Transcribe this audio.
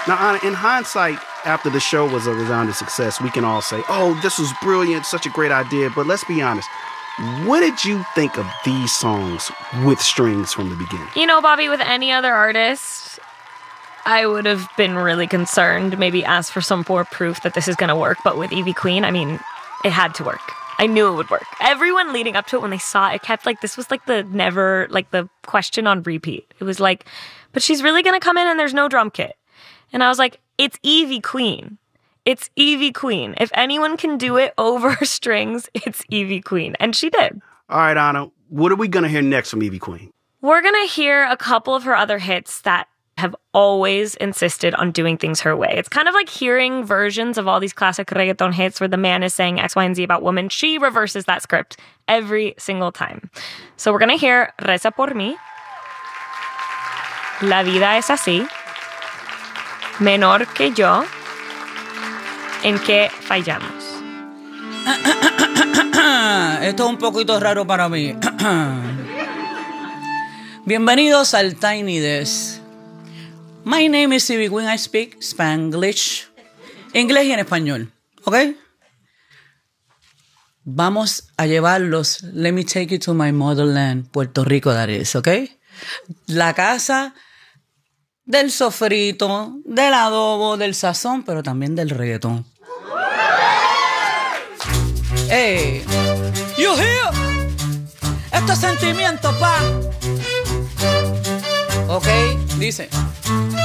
Now, Anna, in hindsight, after the show was a resounding success, we can all say, oh, this was brilliant, such a great idea. But let's be honest. What did you think of these songs with strings from the beginning? You know, Bobby, with any other artist, I would have been really concerned, maybe asked for some more proof that this is going to work. But with Ivy Queen, I mean, it had to work. I knew it would work. Everyone leading up to it, when they saw it, kept like, this was like the question on repeat. It was like, but she's really going to come in and there's no drum kit. And I was like, it's Ivy Queen. It's Ivy Queen. If anyone can do it over strings, it's Ivy Queen. And she did. All right, Anna, what are we going to hear next from Ivy Queen? We're going to hear a couple of her other hits that have always insisted on doing things her way. It's kind of like hearing versions of all these classic reggaeton hits where the man is saying X, Y, and Z about women. She reverses that script every single time. So we're going to hear Reza por mí, La vida es así, Menor que yo, ¿En qué fallamos? Esto es un poquito raro para mí. Bienvenidos al Tiny Desk. My name is Ivy Queen. I speak Spanglish. Inglés y en español. ¿Ok? Vamos a llevarlos. Let me take you to my motherland, Puerto Rico, that is, ¿ok? La casa del sofrito, del adobo, del sazón, pero también del reggaetón. Hey, you hear? Esto es sentimiento, pa. Ok, dice.